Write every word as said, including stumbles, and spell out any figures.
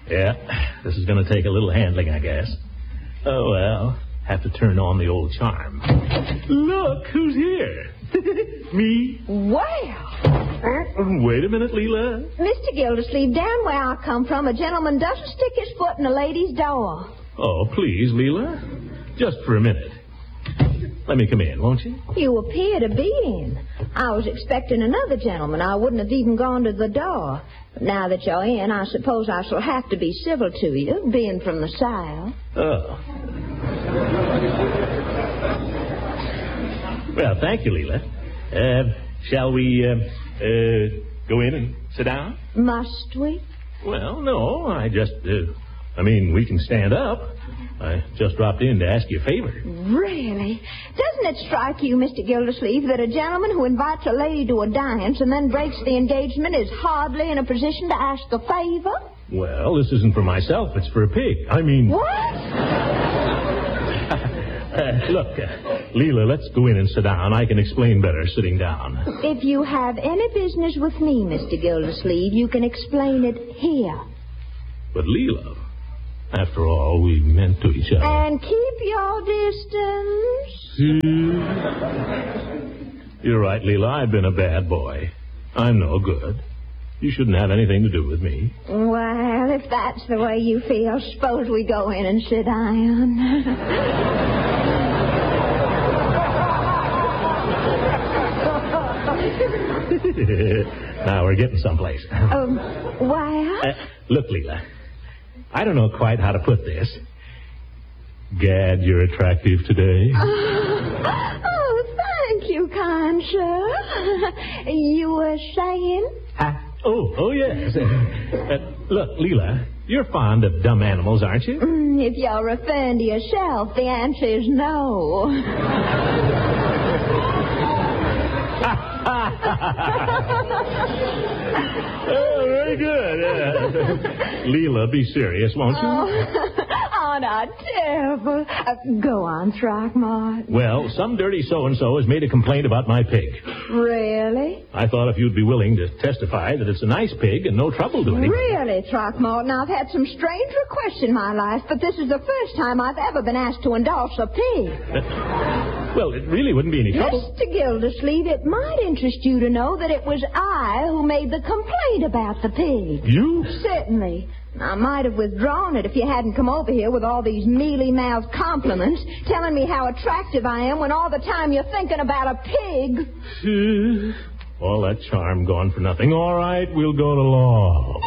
Yeah, this is going to take a little handling, I guess. Oh, well, have to turn on the old charm. Look, who's here? Me? Well. Wait a minute, Leela. Mister Gildersleeve, down where I come from, a gentleman doesn't stick his foot in a lady's door. Oh, please, Leela. Just for a minute. Let me come in, won't you? You appear to be in. I was expecting another gentleman. I wouldn't have even gone to the door. But now that you're in, I suppose I shall have to be civil to you, being from the South. Oh. Well, thank you, Leela. Uh, shall we uh, uh, go in and sit down? Must we? Well, no, I just, uh, I mean, we can stand up. I just dropped in to ask you a favor. Really? Doesn't it strike you, Mister Gildersleeve, that a gentleman who invites a lady to a dance and then breaks the engagement is hardly in a position to ask a favor? Well, this isn't for myself. It's for a pig. I mean... What? uh, look, uh, Leela, let's go in and sit down. I can explain better sitting down. If you have any business with me, Mister Gildersleeve, you can explain it here. But, Leela... After all, we meant to each other. And keep your distance. You're right, Leela. I've been a bad boy. I'm no good. You shouldn't have anything to do with me. Well, if that's the way you feel, suppose we go in and sit down. Now we're getting someplace. Um, well? Uh, look, Leela. I don't know quite how to put this. Gad, you're attractive today. Oh, oh thank you, kind sir. You were saying? Uh, oh, oh, yes. Uh, look, Leela, you're fond of dumb animals, aren't you? Mm, if you're referring to yourself, the answer is no. Oh, very good. Yeah. Leela, be serious, won't you? Oh, oh not terrible. Uh, go on, Throckmorton. Well, some dirty so-and-so has made a complaint about my pig. Really? I thought if you'd be willing to testify that it's a nice pig and no trouble to anybody. Really, Throckmorton, I've had some strange requests in my life, but this is the first time I've ever been asked to endorse a pig. Uh, well, it really wouldn't be any trouble. Mister Gildersleeve, it might interest you to know that it was I who made the complaint about the pig. You? Certainly. I might have withdrawn it if you hadn't come over here with all these mealy-mouthed compliments, telling me how attractive I am when all the time you're thinking about a pig. All that charm gone for nothing. All right, we'll go to law.